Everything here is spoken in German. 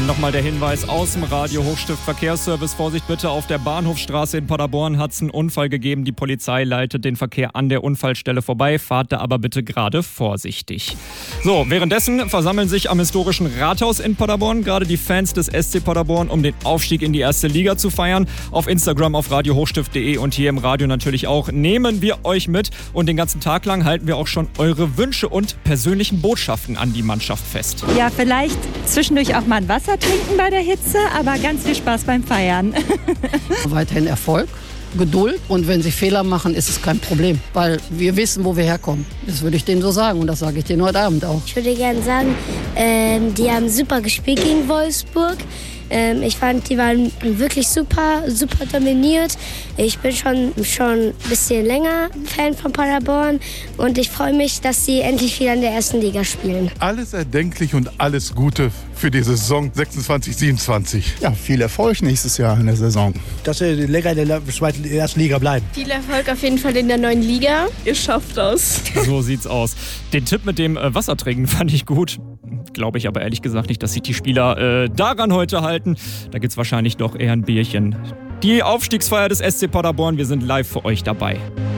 Nochmal der Hinweis aus dem Radio Hochstift Verkehrsservice. Vorsicht bitte, auf der Bahnhofstraße in Paderborn hat es einen Unfall gegeben. Die Polizei leitet den Verkehr an der Unfallstelle vorbei. Fahrt da aber bitte gerade vorsichtig. So, währenddessen versammeln sich am historischen Rathaus in Paderborn gerade die Fans des SC Paderborn, um den Aufstieg in die erste Liga zu feiern. Auf Instagram, auf radiohochstift.de und hier im Radio natürlich auch nehmen wir euch mit. Und den ganzen Tag lang halten wir auch schon eure Wünsche und persönlichen Botschaften an die Mannschaft fest. Ja, vielleicht zwischendurch auch mal ein Wasser trinken bei der Hitze, aber ganz viel Spaß beim Feiern. Weiterhin Erfolg, Geduld und wenn sie Fehler machen, ist es kein Problem, weil wir wissen, wo wir herkommen. Das würde ich denen so sagen und das sage ich denen heute Abend auch. Ich würde gerne sagen, die haben super gespielt gegen Wolfsburg. Ich fand, die waren wirklich super dominiert. Ich bin schon ein bisschen länger Fan von Paderborn und ich freue mich, dass sie endlich wieder in der ersten Liga spielen. Alles erdenklich und alles Gute für die Saison 26/27. Ja, viel Erfolg nächstes Jahr in der Saison. Dass wir länger in der ersten Liga bleiben. Viel Erfolg auf jeden Fall in der neuen Liga. Ihr schafft das. So sieht's aus. Den Tipp mit dem Wassertrinken fand ich gut. Glaube ich aber ehrlich gesagt nicht, dass sich die Spieler daran heute halten. Da gibt's wahrscheinlich doch eher ein Bierchen. Die Aufstiegsfeier des SC Paderborn, wir sind live für euch dabei.